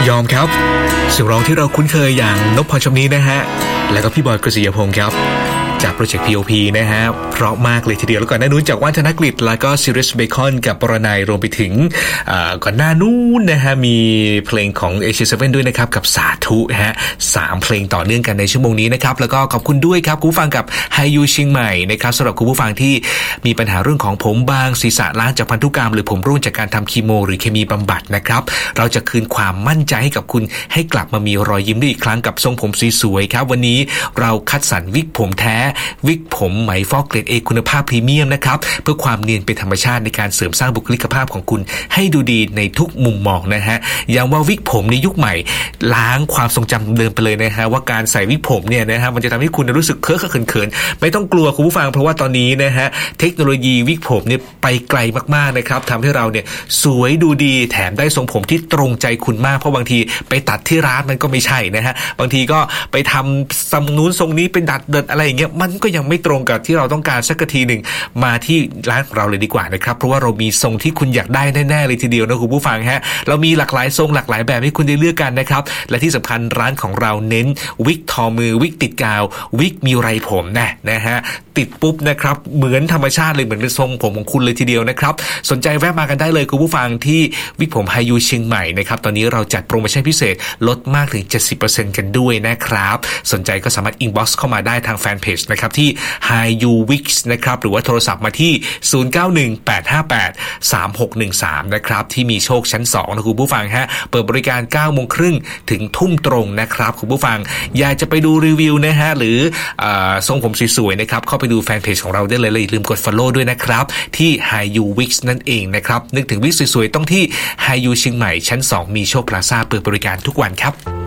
ยอมครับเสียงร้องที่เราคุ้นเคยอย่างนพพรชมนี้นะฮะแล้วก็พี่บอยกฤษยพงศ์ครับจากโปรเจกต์ POP นะฮะเพราะมากเลยทีเดียวแล้วก่อนหน้านู้นจากว่านธนกฤษแล้วก็ซิริสเบคอนกับปรนัยรวมไปถึงก่อนหน้านู้นนะฮะมีเพลงของ ASIA7 ด้วยนะครับกับสาธุฮะ3เพลงต่อเนื่องกันในชั่วโมงนี้นะครับแล้วก็ขอบคุณด้วยครับคุณผู้ฟังกับไฮยูเชียงใหม่นะครับสำหรับคุณผู้ฟังที่มีปัญหาเรื่องของผมบางศีรษะล้านจากพันธุกรรมหรือผมร่วงจากการทำคีโมหรือเคมีบำบัดนะครับเราจะคืนความมั่นใจให้กับคุณให้กลับมามีรอยยิ้มได้อีกครั้งกับทรงผมสวยๆครับวันนี้เราคัดสรรวิกผมแท้วิกผมไหมฟอกเกรด A คุณภาพพรีเมียมนะครับเพื่อความเนียนเป็นธรรมชาติในการเสริมสร้างบุคลิกภาพของคุณให้ดูดีในทุกมุมมองนะฮะอย่างว่าวิกผมในยุคใหม่ล้างความทรงจำเดิมไปเลยนะฮะว่าการใส่วิกผมเนี่ยนะฮะมันจะทำให้คุณรู้สึกเคอะเขินไม่ต้องกลัวคุณผู้ฟังเพราะว่าตอนนี้นะฮะเทคโนโลยีวิกผมเนี่ยไปไกลมากๆนะครับทำให้เราเนี่ยสวยดูดีแถมได้ทรงผมที่ตรงใจคุณมากเพราะบางทีไปตัดที่ร้านมันก็ไม่ใช่นะฮะบางทีก็ไปทำทรงนู้นทรงนี้เป็นดัดเดินอะไรอย่างเงี้ยมันก็ยังไม่ตรงกับที่เราต้องการสักทีหนึ่งมาที่ร้านของเราเลยดีกว่านะครับเพราะว่าเรามีทรงที่คุณอยากได้แน่ๆเลยทีเดียวนะคุณผู้ฟังฮะเรามีหลากหลายทรงหลากหลายแบบให้คุณได้เลือกกันนะครับและที่สำคัญร้านของเราเน้นวิกทอมือวิกติดกาววิกมีไรผมนะฮะติดปุ๊บนะครับเหมือนธรรมชาติเลยเหมือนเป็นทรงผมของคุณเลยทีเดียวนะครับสนใจแวะมากันได้เลยคุณผู้ฟังที่วิกผมไฮยูเชียงใหม่นะครับตอนนี้เราจัดโปรโมชั่นพิเศษลดมากถึง 70% กันด้วยนะครับสนใจก็สามารถอินบ็อกซ์เข้ามาได้ทางแฟนเพจนะครับที่ HiU Wix นะครับหรือว่าโทรศัพท์มาที่0918583613นะครับที่มีโชคชั้น2นะคุณผู้ฟังฮะเปิดบริการ 9:30 นถึงทุ่มตรงนะครับคุณผู้ฟังอยากจะไปดูรีวิวนะฮะหรือทรงผมสวยๆนะครับเข้าไปดูแฟนเพจของเราได้เลยอย่าลืมกด follow ด้วยนะครับที่ HiU Wix นั่นเองนะครับนึกถึงวิกสวยๆต้องที่ HiU เชียงใหม่ชั้น2มีโชคพลาซ่าเปิดบริการทุกวันครับ